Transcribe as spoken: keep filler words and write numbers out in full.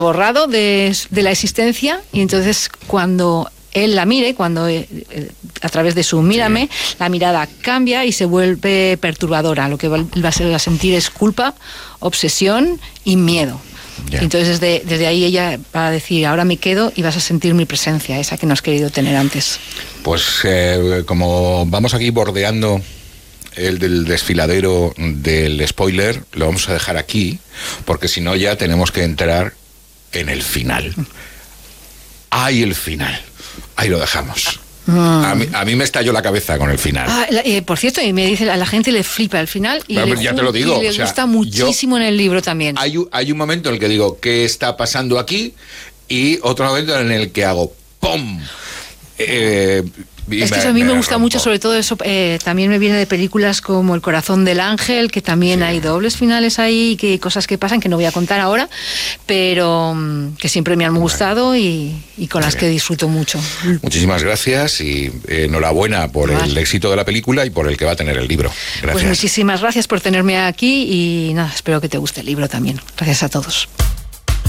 borrado de, de la existencia, y entonces cuando él la mire, cuando eh, a través de su mírame, sí, la mirada cambia y se vuelve perturbadora. Lo que va, va a, ser, a sentir es culpa, obsesión y miedo. Yeah. Entonces desde, desde ahí ella va a decir, ahora me quedo y vas a sentir mi presencia, esa que no has querido tener antes. Pues eh, como vamos aquí bordeando el del desfiladero del spoiler, lo vamos a dejar aquí, porque si no ya tenemos que entrar en el final. ¡Ay, el final! Ahí lo dejamos. Mm. A, mí, a mí me estalló la cabeza con el final. Ah, la, eh, por cierto, y me dice, a la gente le flipa el final y bueno, le, ya te lo digo, y le o sea, gusta muchísimo yo, en el libro también. Hay, hay un momento en el que digo, ¿qué está pasando aquí? Y otro momento en el que hago ¡pum! Eh, es que eso a mí me, me gusta rompo. mucho, sobre todo eso, eh, también me viene de películas como El corazón del ángel, que también sí, hay dobles finales ahí, que cosas que pasan que no voy a contar ahora, pero um, que siempre me han gustado y, y con las que disfruto mucho. Muchísimas gracias y eh, enhorabuena por vale. el éxito de la película y por el que va a tener el libro. Gracias. Pues muchísimas gracias por tenerme aquí y nada, espero que te guste el libro también. Gracias a todos.